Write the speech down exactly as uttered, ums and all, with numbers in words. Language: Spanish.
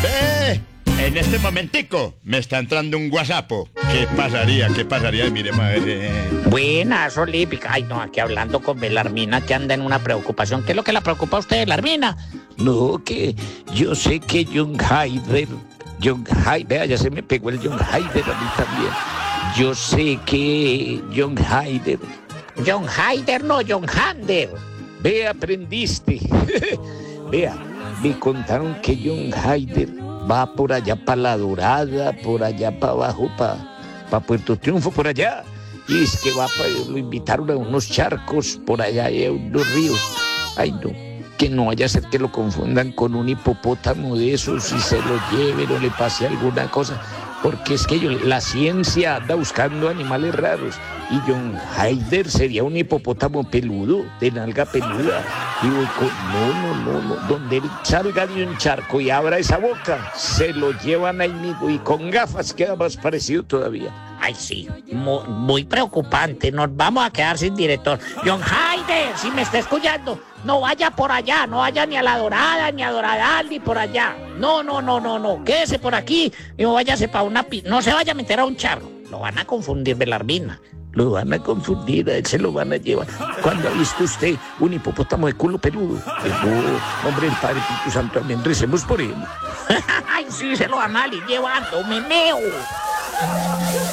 Ve, en este momentico me está entrando un WhatsApp. ¿Qué pasaría? ¿Qué pasaría? Mire, madre. Buenas, olímpica. Ay, no, aquí hablando con Belarmina que anda en una preocupación. ¿Qué es lo que la preocupa a usted, Belarmina? No, que yo sé que John Haider, John Haider, vea, ya se me pegó el John Haider a mí también. Yo sé que John Haider, John Haider, no, John Hander. vea, aprendiste. Vea, me contaron que John Haider va por allá para La Dorada, por allá para abajo, para pa Puerto Triunfo, por allá. Y es que va pa, lo invitaron a unos charcos por allá, y a unos ríos. Ay, no, que no vaya a ser que lo confundan con un hipopótamo de esos y se lo lleven o le pase alguna cosa. Porque es que yo, la ciencia anda buscando animales raros. Y John Haider sería un hipopótamo peludo, de nalga peluda. Digo, no, no, no, no. Donde él salga de un charco y abra esa boca, se lo llevan ahí mismo. Y con gafas queda más parecido todavía. Ay, sí, muy, muy preocupante. Nos vamos a quedar sin director. John Haider, si me está escuchando, no vaya por allá, no vaya ni a La Dorada, ni a Doradal, ni por allá. No, no, no, no, no. Quédese por aquí y no váyase para una pi... No se vaya a meter a un charco. Lo van a confundir, Belarmina. Lo van a confundir, a él se lo van a llevar. ¿Cuándo ha visto usted un hipopótamo de culo peludo? No, hombre, el Padre Espíritu Santo, también recemos por él. Ay, sí, se lo van a ir llevando, meneo.